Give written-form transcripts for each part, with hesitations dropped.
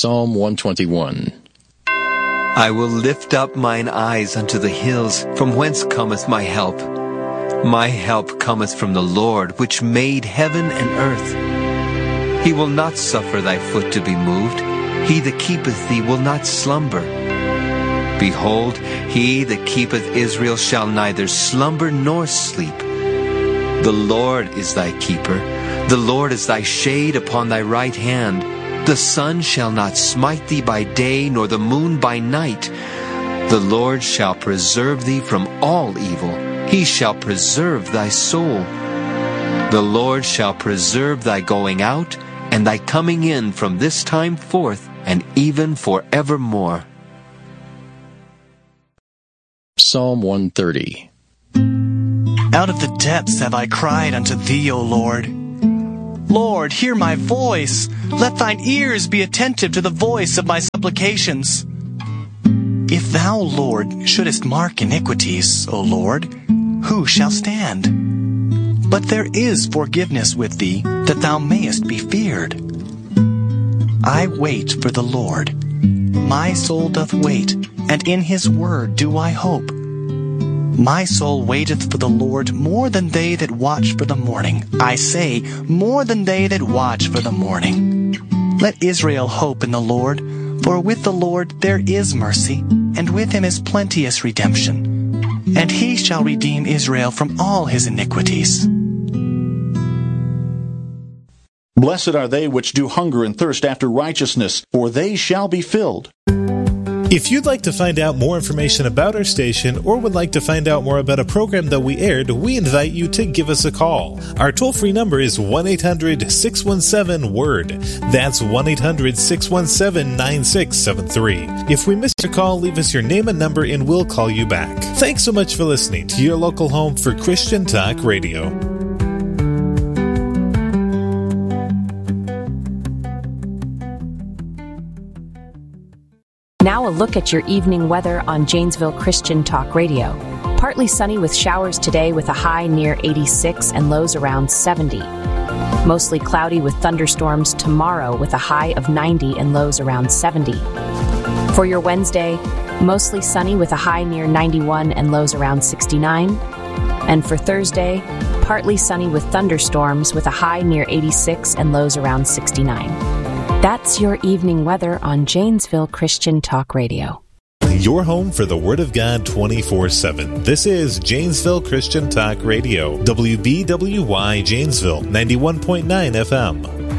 Psalm 121. I will lift up mine eyes unto the hills, from whence cometh my help. My help cometh from the Lord, which made heaven and earth. He will not suffer thy foot to be moved. He that keepeth thee will not slumber. Behold, he that keepeth Israel shall neither slumber nor sleep. The Lord is thy keeper. The Lord is thy shade upon thy right hand. The sun shall not smite thee by day, nor the moon by night. The Lord shall preserve thee from all evil. He shall preserve thy soul. The Lord shall preserve thy going out, and thy coming in from this time forth, and even forevermore. Psalm 130. Out of the depths have I cried unto thee, O Lord. Lord, hear my voice. Let thine ears be attentive to the voice of my supplications. If thou, Lord, shouldest mark iniquities, O Lord, who shall stand? But there is forgiveness with thee, that thou mayest be feared. I wait for the Lord. My soul doth wait, and in his word do I hope. My soul waiteth for the Lord more than they that watch for the morning. I say, more than they that watch for the morning. Let Israel hope in the Lord, for with the Lord there is mercy, and with him is plenteous redemption. And he shall redeem Israel from all his iniquities. Blessed are they which do hunger and thirst after righteousness, for they shall be filled. If you'd like to find out more information about our station or would like to find out more about a program that we aired, we invite you to give us a call. Our toll-free number is 1-800-617-WORD. That's 1-800-617-9673. If we missed your call, leave us your name and number and we'll call you back. Thanks so much for listening to your local home for Christian Talk Radio. Now a look at your evening weather on Janesville Christian Talk Radio. Partly sunny with showers today with a high near 86 and lows around 70. Mostly cloudy with thunderstorms tomorrow with a high of 90 and lows around 70. For your Wednesday, mostly sunny with a high near 91 and lows around 69. And for Thursday, partly sunny with thunderstorms with a high near 86 and lows around 69. That's your evening weather on Janesville Christian Talk Radio. Your home for the Word of God 24/7. This is Janesville Christian Talk Radio. WBWY Janesville, 91.9 FM.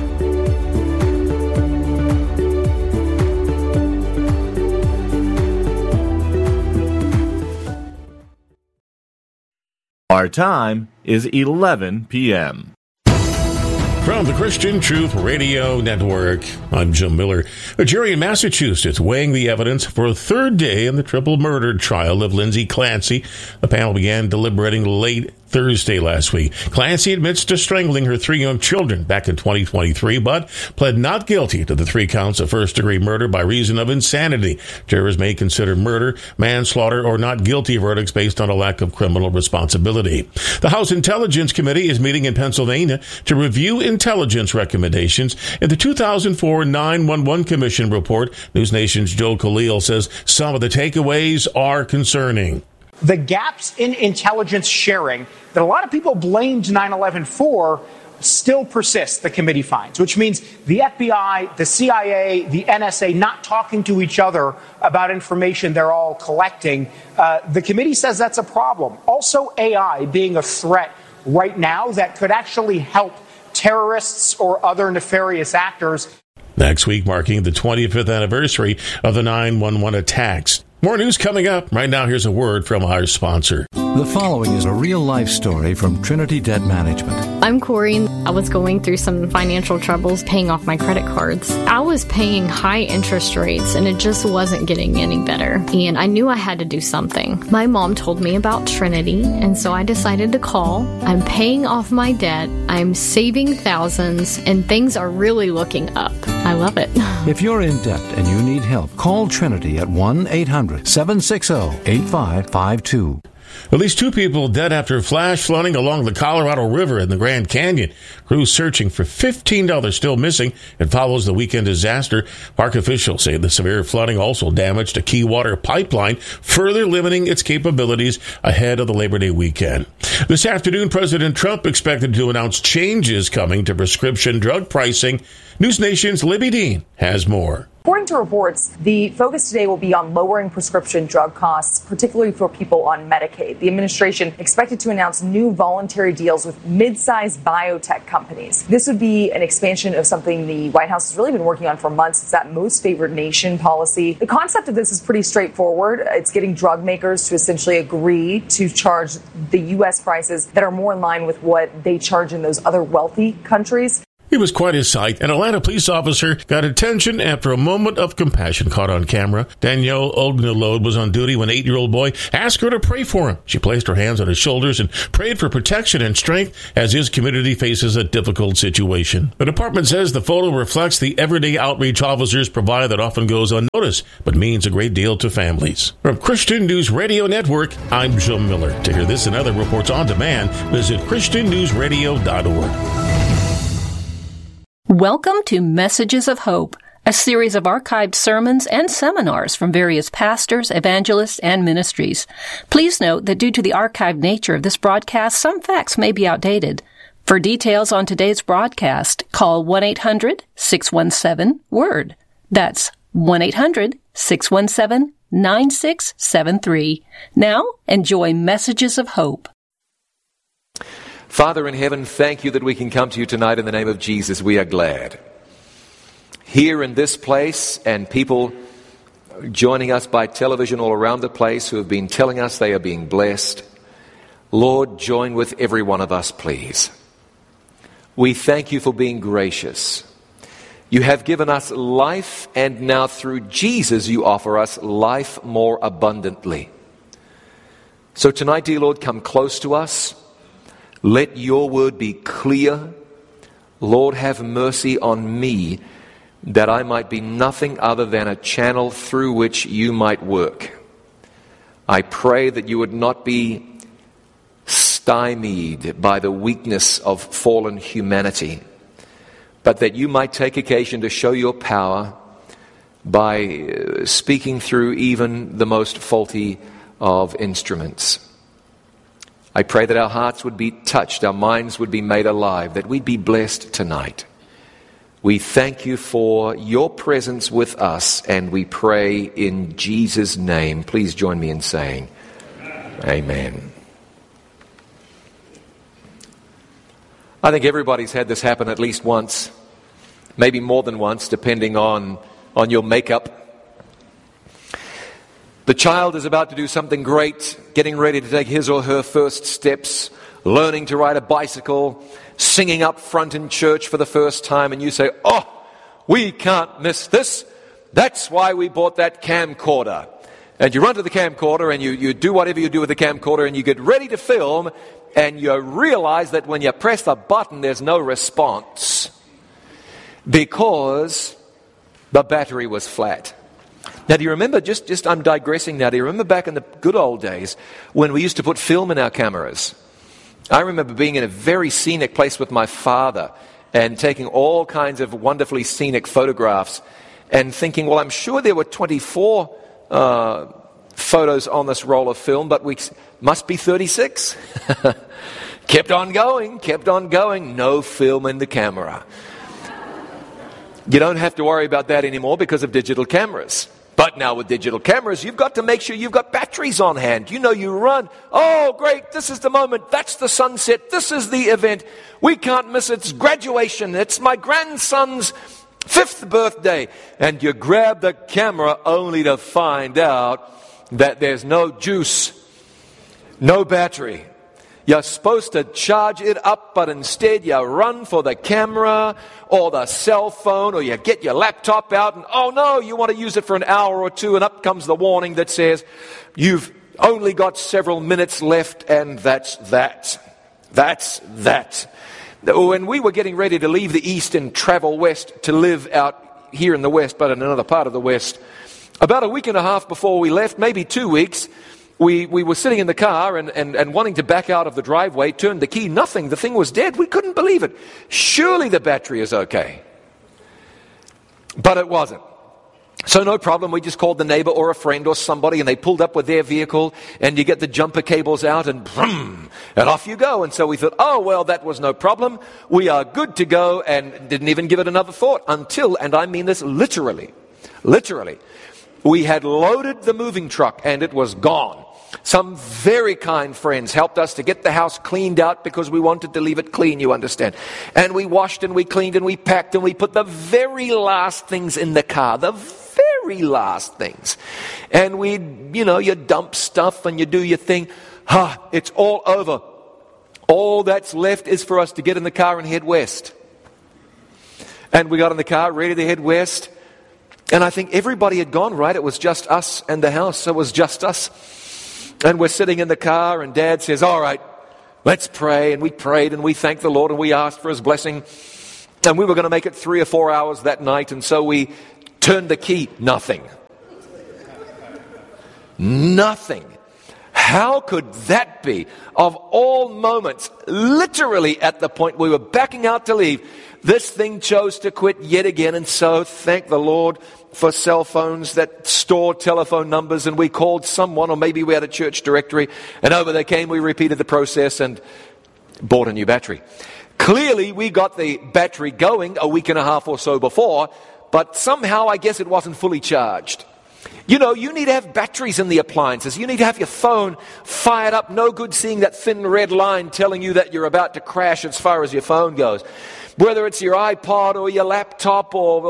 Our time is 11 p.m. From the Christian Truth Radio Network, I'm Jim Miller. A jury in Massachusetts weighing the evidence for a third day in the triple murder trial of Lindsay Clancy. The panel began deliberating late Thursday last week. Clancy admits to strangling her 3 young children back in 2023, but pled not guilty to the 3 counts of first-degree murder by reason of insanity. Jurors may consider murder, manslaughter, or not guilty verdicts based on a lack of criminal responsibility. The House Intelligence Committee is meeting in Pennsylvania to review intelligence recommendations in the 2004 911 Commission report. News Nation's Joe Khalil says some of the takeaways are concerning. The gaps in intelligence sharing that a lot of people blamed 9/11 for still persist, the committee finds, which means the FBI, the CIA, the NSA not talking to each other about information they're all collecting. The committee says that's a problem. Also, AI being a threat right now that could actually help terrorists or other nefarious actors. Next week, marking the 25th anniversary of the 9/11 attacks. More news coming up. Right now, here's a word from our sponsor. The following is a real-life story from Trinity Debt Management. I'm Corey. I was going through some financial troubles paying off my credit cards. I was paying high interest rates, and it just wasn't getting any better. And I knew I had to do something. My mom told me about Trinity, and so I decided to call. I'm paying off my debt. I'm saving thousands, and things are really looking up. I love it. If you're in debt and you need help, call Trinity at 1-800-760-8552. At least 2 people dead after flash flooding along the Colorado River in the Grand Canyon. Crews searching for $15 still missing. It follows the weekend disaster. Park officials say the severe flooding also damaged a key water pipeline, further limiting its capabilities ahead of the Labor Day weekend. This afternoon, President Trump expected to announce changes coming to prescription drug pricing. News Nation's Libby Dean has more. According to reports, the focus today will be on lowering prescription drug costs, particularly for people on Medicaid. The administration expected to announce new voluntary deals with mid-sized biotech companies. This would be an expansion of something the White House has really been working on for months. It's that most favored nation policy. The concept of this is pretty straightforward. It's getting drug makers to essentially agree to charge the U.S. prices that are more in line with what they charge in those other wealthy countries. It was quite a sight. An Atlanta police officer got attention after a moment of compassion caught on camera. Danielle Ognalode was on duty when an 8-year-old boy asked her to pray for him. She placed her hands on his shoulders and prayed for protection and strength as his community faces a difficult situation. The department says the photo reflects the everyday outreach officers provide that often goes unnoticed, but means a great deal to families. From Christian News Radio Network, I'm Jim Miller. To hear this and other reports on demand, visit ChristianNewsRadio.org. Welcome to Messages of Hope, a series of archived sermons and seminars from various pastors, evangelists, and ministries. Please note that due to the archived nature of this broadcast, some facts may be outdated. For details on today's broadcast, call 1-800-617-WORD. That's 1-800-617-9673. Now, enjoy Messages of Hope. Father in heaven, thank you that we can come to you tonight in the name of Jesus. We are glad. Here in this place, and people joining us by television all around the place who have been telling us they are being blessed, Lord, join with every one of us, please. We thank you for being gracious. You have given us life, and now through Jesus you offer us life more abundantly. So tonight, dear Lord, come close to us. Let your word be clear. Lord, have mercy on me that I might be nothing other than a channel through which you might work. I pray that you would not be stymied by the weakness of fallen humanity, but that you might take occasion to show your power by speaking through even the most faulty of instruments. I pray that our hearts would be touched, our minds would be made alive, that we'd be blessed tonight. We thank you for your presence with us, and we pray in Jesus' name. Please join me in saying, Amen. I think everybody's had this happen at least once, maybe more than once, depending on your makeup. The child is about to do something great, getting ready to take his or her first steps, learning to ride a bicycle, singing up front in church for the first time, and you say, oh, we can't miss this. That's why we bought that camcorder. And you run to the camcorder and you do whatever you do with the camcorder, and you get ready to film, and you realize that when you press the button, there's no response because the battery was flat. Now, do you remember, I'm digressing now, do you remember back in the good old days when we used to put film in our cameras? I remember being in a very scenic place with my father and taking all kinds of wonderfully scenic photographs and thinking, well, I'm sure there were 24 photos on this roll of film, but we must be 36. Kept on going, no film in the camera. You don't have to worry about that anymore because of digital cameras. But now with digital cameras, you've got to make sure you've got batteries on hand. You know, you run. Oh, great, this is the moment. That's the sunset. This is the event. We can't miss it. It's graduation. It's my grandson's 5th birthday. And you grab the camera only to find out that there's no juice, no battery. You're supposed to charge it up, but instead you run for the camera or the cell phone, or you get your laptop out and, oh no, you want to use it for an hour or two, and up comes the warning that says, you've only got several minutes left, and that's that. That's that. When we were getting ready to leave the East and travel west to live out here in the West, but in another part of the West, about a week and a half before we left, maybe 2 weeks, we were sitting in the car and wanting to back out of the driveway, turned the key, nothing. The thing was dead. We couldn't believe it. Surely the battery is okay. But it wasn't. So no problem, we just called the neighbor or a friend or somebody, and they pulled up with their vehicle, and you get the jumper cables out, and boom, and off you go. And so we thought, oh, well, that was no problem. We are good to go, and didn't even give it another thought until, and I mean this literally, we had loaded the moving truck, and it was gone. Some very kind friends helped us to get the house cleaned out because we wanted to leave it clean, you understand. And we washed and we cleaned and we packed and we put the very last things in the car, the very last things. And you dump stuff and you do your thing. It's all over. All that's left is for us to get in the car and head west. And we got in the car, ready to head west. And I think everybody had gone, right? It was just us and the house. It was just us. And we're sitting in the car and Dad says, all right, let's pray. And we prayed and we thanked the Lord and we asked for His blessing. And we were going to make it 3 or 4 hours that night. And so we turned the key. Nothing. How could that be? Of all moments, literally at the point we were backing out to leave, this thing chose to quit yet again. And so thank the Lord for cell phones that store telephone numbers, and we called someone, or maybe we had a church directory, and over they came. We repeated the process and bought a new battery. Clearly we got the battery going a week and a half or so before, but somehow I guess it wasn't fully charged. You need to have batteries in the appliances. You need to have your phone fired up. No good seeing that thin red line telling you that you're about to crash as far as your phone goes. Whether it's your iPod or your laptop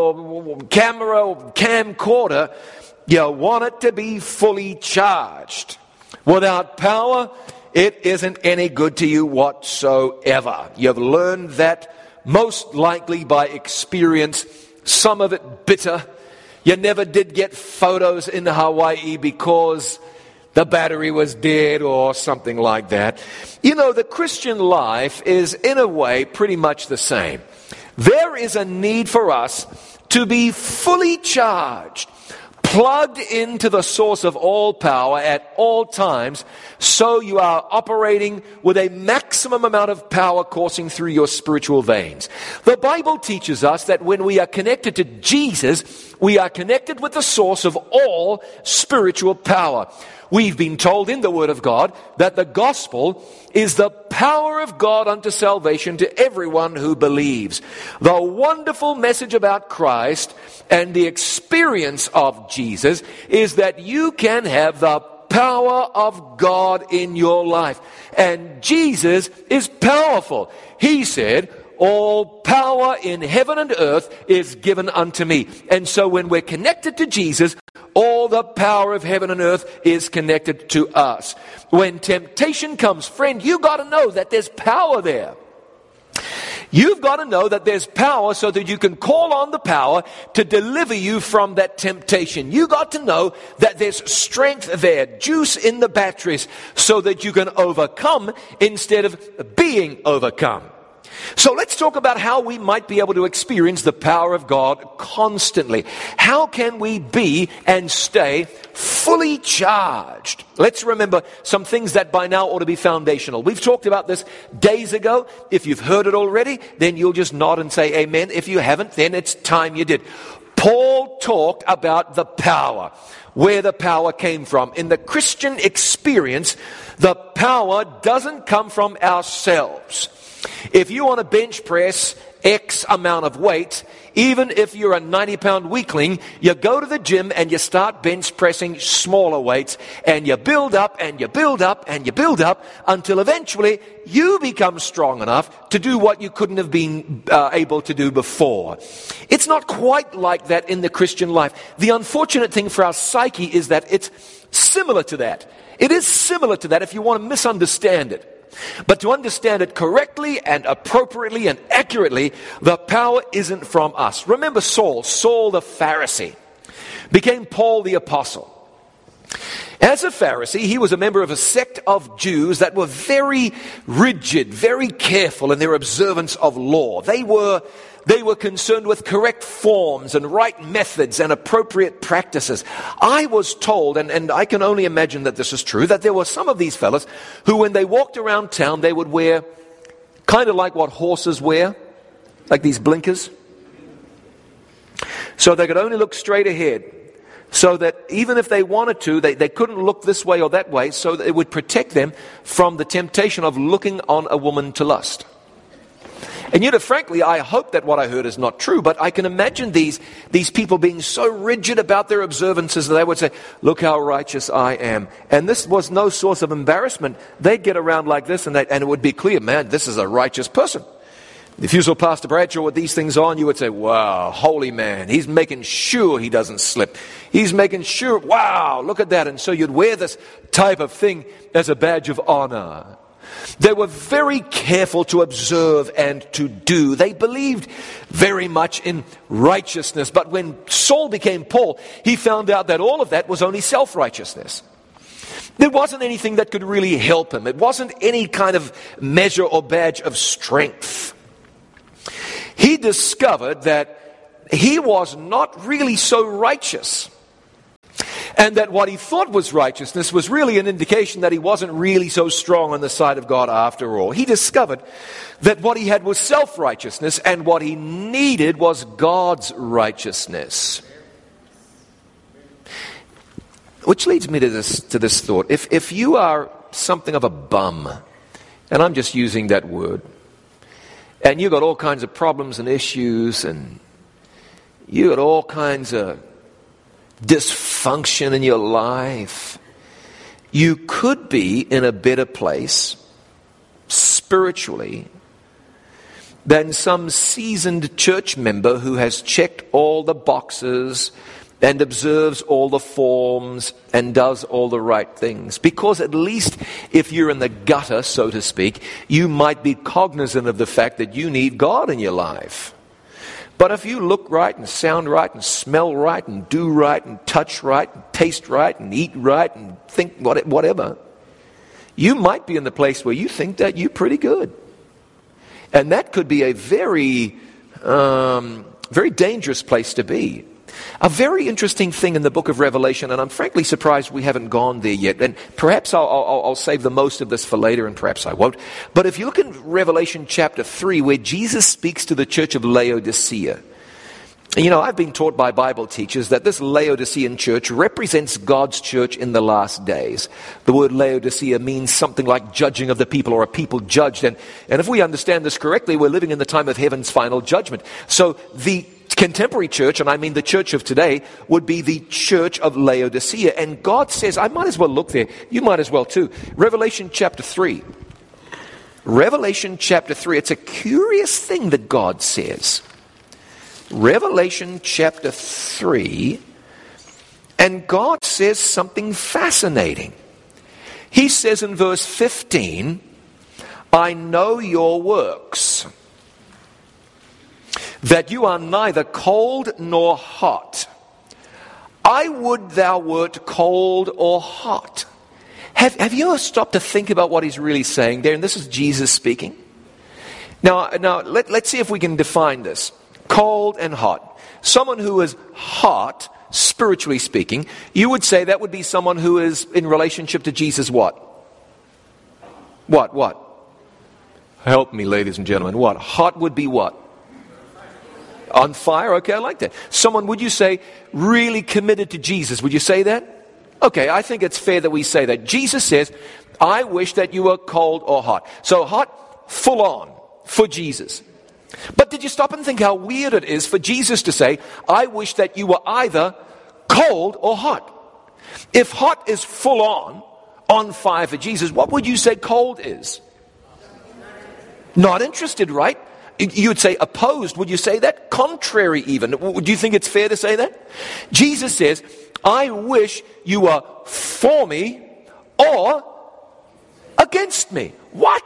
or camera or camcorder, you want it to be fully charged. Without power, it isn't any good to you whatsoever. You've learned that most likely by experience, some of it bitter. You never did get photos in Hawaii because the battery was dead or something like that. The Christian life is in a way pretty much the same. There is a need for us to be fully charged, plugged into the source of all power at all times, so you are operating with a maximum amount of power coursing through your spiritual veins. The Bible teaches us that when we are connected to Jesus, we are connected with the source of all spiritual power. We've been told in the Word of God that the gospel is the power of God unto salvation to everyone who believes. The wonderful message about Christ and the experience of Jesus is that you can have the power of God in your life. And Jesus is powerful. He said, all power in heaven and earth is given unto me. And so when we're connected to Jesus, all the power of heaven and earth is connected to us. When temptation comes, friend, you got to know that there's power there. You've got to know that there's power so that you can call on the power to deliver you from that temptation. You got to know that there's strength there, juice in the batteries, so that you can overcome instead of being overcome. So let's talk about how we might be able to experience the power of God constantly. How can we be and stay fully charged? Let's remember some things that by now ought to be foundational. We've talked about this days ago. If you've heard it already, then you'll just nod and say amen. If you haven't, then it's time you did. Paul talked about the power, where the power came from. In the Christian experience, the power doesn't come from ourselves. If you want to bench press X amount of weight, even if you're a 90-pound weakling, you go to the gym and you start bench pressing smaller weights, and you build up and you build up and you build up until eventually you become strong enough to do what you couldn't have been able to do before. It's not quite like that in the Christian life. The unfortunate thing for our psyche is that it's similar to that. It is similar to that if you want to misunderstand it. But to understand it correctly and appropriately and accurately, the power isn't from us. Remember Saul the Pharisee, became Paul the Apostle. As a Pharisee, he was a member of a sect of Jews that were very rigid, very careful in their observance of law. They were concerned with correct forms and right methods and appropriate practices. I was told, and I can only imagine that this is true, that there were some of these fellas who, when they walked around town, they would wear kind of like what horses wear, like these blinkers. So they could only look straight ahead. So that even if they wanted to, they couldn't look this way or that way, so that it would protect them from the temptation of looking on a woman to lust. And yet, frankly, I hope that what I heard is not true, but I can imagine these people being so rigid about their observances that they would say, look how righteous I am. And this was no source of embarrassment. They'd get around like this and it would be clear, man, this is a righteous person. If you saw Pastor Bradshaw with these things on, you would say, wow, holy man. He's making sure he doesn't slip. He's making sure, wow, look at that. And so you'd wear this type of thing as a badge of honor. They were very careful to observe and to do. They believed very much in righteousness. But when Saul became Paul, he found out that all of that was only self-righteousness. There wasn't anything that could really help him. It wasn't any kind of measure or badge of strength. He discovered that he was not really so righteous. And that what he thought was righteousness was really an indication that he wasn't really so strong on the side of God after all. He discovered that what he had was self-righteousness and what he needed was God's righteousness. Which leads me to this thought. If you are something of a bum, and I'm just using that word, and you got all kinds of problems and issues, and you got all kinds of dysfunction in your life, you could be in a better place spiritually than some seasoned church member who has checked all the boxes and observes all the forms and does all the right things. Because at least if you're in the gutter, so to speak, you might be cognizant of the fact that you need God in your life. But if you look right and sound right and smell right and do right and touch right and taste right and eat right and think whatever, you might be in the place where you think that you're pretty good. And that could be a very, very dangerous place to be. A very interesting thing in the book of Revelation, and I'm frankly surprised we haven't gone there yet, and perhaps I'll save the most of this for later, and perhaps I won't. But if you look in Revelation chapter 3, where Jesus speaks to the church of Laodicea, you know, I've been taught by Bible teachers that this Laodicean church represents God's church in the last days. The word Laodicea means something like judging of the people, or a people judged, and if we understand this correctly, we're living in the time of heaven's final judgment. So the contemporary church, and I mean the church of today, would be the church of Laodicea. And God says, I might as well look there. You might as well too. Revelation chapter 3. Revelation chapter 3. It's a curious thing that God says. Revelation chapter 3. And God says something fascinating. He says in verse 15, I know your works, that you are neither cold nor hot. I would thou wert cold or hot. Have you ever stopped to think about what he's really saying there? And this is Jesus speaking. Now let's see if we can define this. Cold and hot. Someone who is hot, spiritually speaking, you would say that would be someone who is in relationship to Jesus what? What? Help me, ladies and gentlemen. What? Hot would be what? On fire? Okay, I like that. Someone, would you say, really committed to Jesus? Would you say that? Okay, I think it's fair that we say that. Jesus says, I wish that you were cold or hot. So hot, full on, for Jesus. But did you stop and think how weird it is for Jesus to say, I wish that you were either cold or hot? If hot is full on fire for Jesus, what would you say cold is? Not interested, right? You would say opposed. Would you say that? Contrary even. Do you think it's fair to say that? Jesus says, I wish you were for me or against me. What?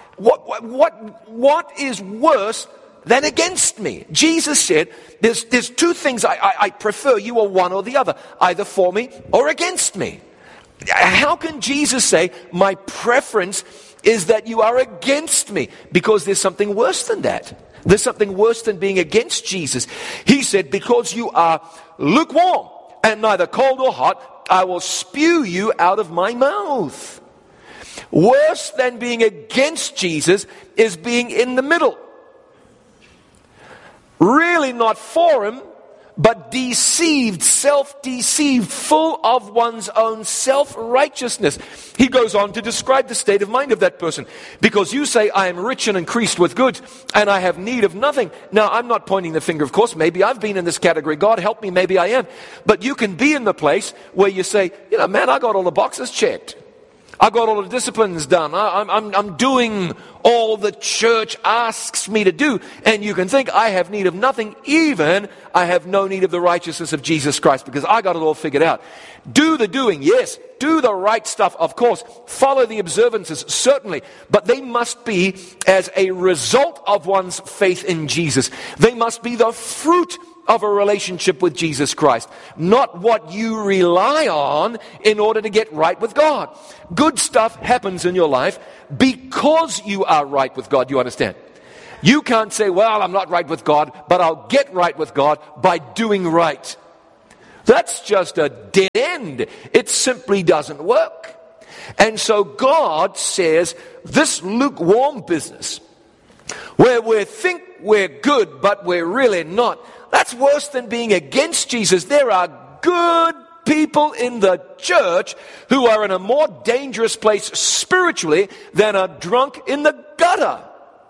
What is worse than against me? Jesus said, there's two things I prefer. You are one or the other, either for me or against me. How can Jesus say, my preference is that you are against me? Because there's something worse than that. There's something worse than being against Jesus. He said, because you are lukewarm and neither cold or hot, I will spew you out of my mouth. Worse than being against Jesus is being in the middle. Really not for him, but deceived, self-deceived, full of one's own self-righteousness. He goes on to describe the state of mind of that person. Because you say, I am rich and increased with goods, and I have need of nothing. Now, I'm not pointing the finger, of course. Maybe I've been in this category. God help me, maybe I am. But you can be in the place where you say, man, I got all the boxes checked. I got all the disciplines done. I'm doing all the church asks me to do. And you can think, I have need of nothing, even I have no need of the righteousness of Jesus Christ, because I got it all figured out. Do the doing, yes. Do the right stuff, of course. Follow the observances, certainly. But they must be as a result of one's faith in Jesus. They must be the fruit of a relationship with Jesus Christ, not what you rely on in order to get right with God. Good stuff happens in your life because you are right with God, you understand? You can't say, well, I'm not right with God, but I'll get right with God by doing right. That's just a dead end. It simply doesn't work. And so God says, this lukewarm business, where we think we're good, but we're really not, that's worse than being against Jesus. There are good people in the church who are in a more dangerous place spiritually than a drunk in the gutter.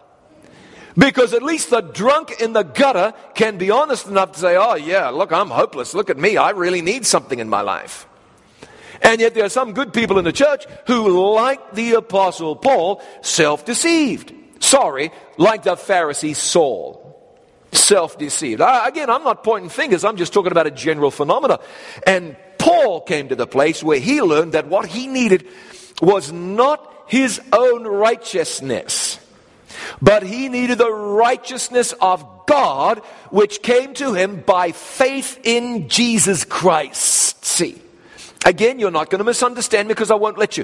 Because at least the drunk in the gutter can be honest enough to say, oh yeah, look, I'm hopeless. Look at me. I really need something in my life. And yet there are some good people in the church who, like the Apostle Paul, self-deceived. Sorry, like the Pharisee Saul. Self-deceived. Again, I'm not pointing fingers. I'm just talking about a general phenomena. And Paul came to the place where he learned that what he needed was not his own righteousness, but he needed the righteousness of God, which came to him by faith in Jesus Christ. See, again, you're not going to misunderstand me because I won't let you.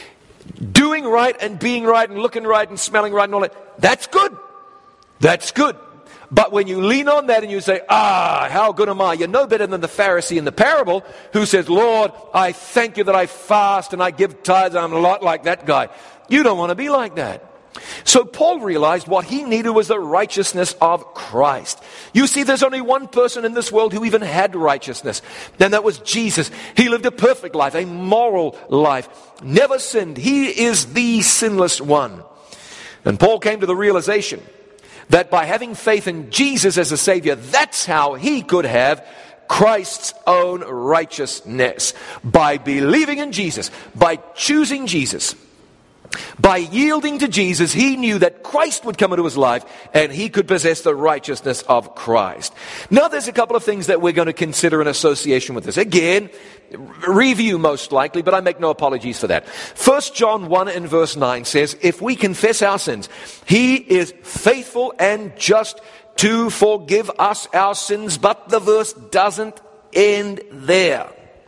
Doing right and being right and looking right and smelling right and all that, that's good. That's good. But when you lean on that and you say, how good am I? You're no better than the Pharisee in the parable who says, Lord, I thank you that I fast and I give tithes. I'm a lot like that guy. You don't want to be like that. So Paul realized what he needed was the righteousness of Christ. You see, there's only one person in this world who even had righteousness, and that was Jesus. He lived a perfect life, a moral life, never sinned. He is the sinless one. And Paul came to the realization that by having faith in Jesus as a Savior, that's how he could have Christ's own righteousness. By believing in Jesus, by choosing Jesus, by yielding to Jesus, he knew that Christ would come into his life and he could possess the righteousness of Christ. Now there's a couple of things that we're going to consider in association with this. Again, review most likely, but I make no apologies for that. 1 John 1 and verse 9 says, if we confess our sins, he is faithful and just to forgive us our sins. But the verse doesn't end there.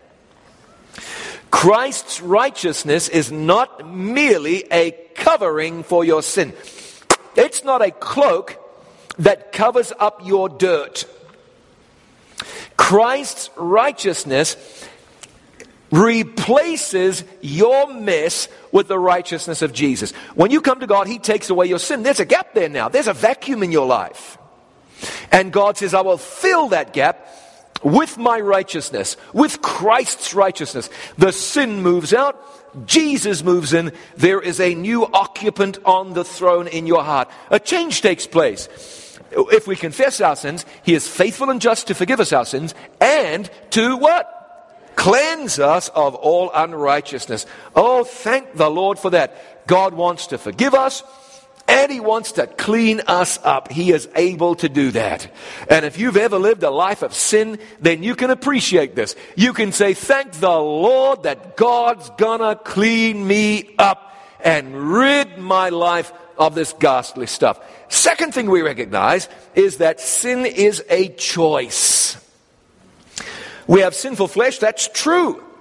Christ's righteousness is not merely a covering for your sin. It's not a cloak that covers up your dirt. Christ's righteousness replaces your mess with the righteousness of Jesus. When you come to God, he takes away your sin. There's a gap there now. There's a vacuum in your life. And God says, I will fill that gap with my righteousness, with Christ's righteousness. The sin moves out, Jesus moves in. There is a new occupant on the throne in your heart. A change takes place. If we confess our sins, he is faithful and just to forgive us our sins and to what? Cleanse us of all unrighteousness. Oh, thank the Lord for that. God wants to forgive us. And he wants to clean us up. He is able to do that. And if you've ever lived a life of sin, then you can appreciate this. You can say, thank the Lord that God's gonna clean me up and rid my life of this ghastly stuff. Second thing we recognize is that sin is a choice. We have sinful flesh, that's true.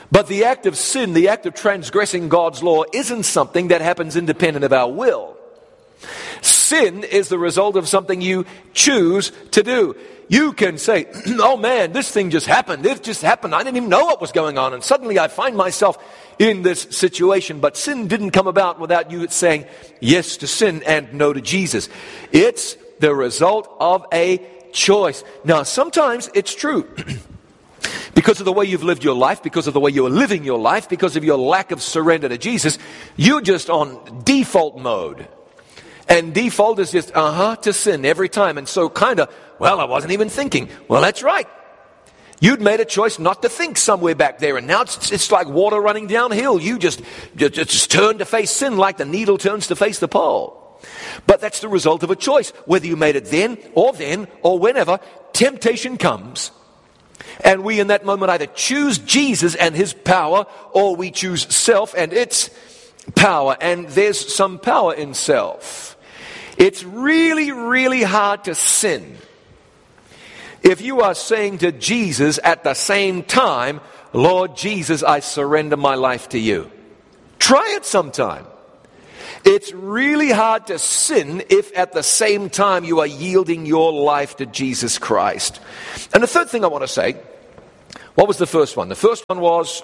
But the act of sin, the act of transgressing God's law, isn't something that happens independent of our will. Sin is the result of something you choose to do. You can say, oh man, this thing just happened. It just happened. I didn't even know what was going on. And suddenly I find myself in this situation. But sin didn't come about without you saying yes to sin and no to Jesus. It's the result of a choice. Now, sometimes it's true. Because of the way you've lived your life, because of the way you're living your life, because of your lack of surrender to Jesus, you're just on default mode. And default is just, to sin every time. And so I wasn't even thinking. Well, that's right. You'd made a choice not to think somewhere back there. And now it's like water running downhill. You just turn to face sin like the needle turns to face the pole. But that's the result of a choice. Whether you made it then or whenever, temptation comes. And we in that moment either choose Jesus and his power, or we choose self and its power. And there's some power in self. It's really, really hard to sin if you are saying to Jesus at the same time, Lord Jesus, I surrender my life to you. Try it sometime. It's really hard to sin if at the same time you are yielding your life to Jesus Christ. And the third thing I want to say, what was the first one? The first one was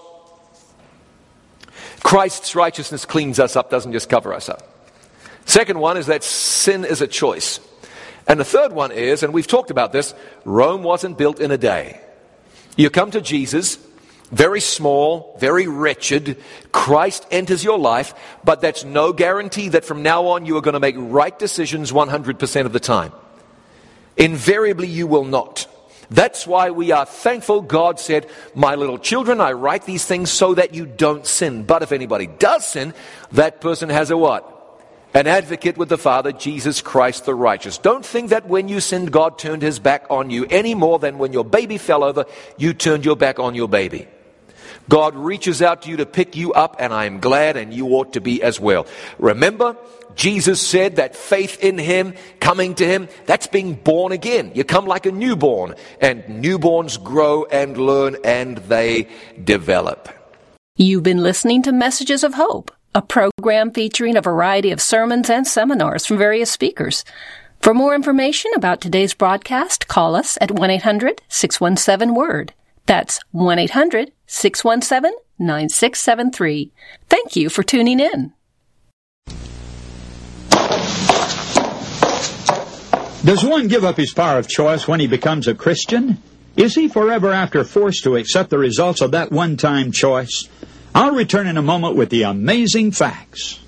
Christ's righteousness cleans us up, doesn't just cover us up. Second one is that sin is a choice. And the third one is, and we've talked about this, Rome wasn't built in a day. You come to Jesus, very small, very wretched. Christ enters your life, but that's no guarantee that from now on you are going to make right decisions 100% of the time. Invariably you will not. That's why we are thankful God said, my little children, I write these things so that you don't sin. But if anybody does sin, that person has a what? An advocate with the Father, Jesus Christ the righteous. Don't think that when you sinned, God turned his back on you any more than when your baby fell over, you turned your back on your baby. God reaches out to you to pick you up, and I am glad, and you ought to be as well. Remember, Jesus said that faith in him, coming to him, that's being born again. You come like a newborn, and newborns grow and learn, and they develop. You've been listening to Messages of Hope, a program featuring a variety of sermons and seminars from various speakers. For more information about today's broadcast, call us at 1-800-617-WORD. That's 1-800-617-9673. Thank you for tuning in. Does one give up his power of choice when he becomes a Christian? Is he forever after forced to accept the results of that one-time choice? I'll return in a moment with the amazing facts.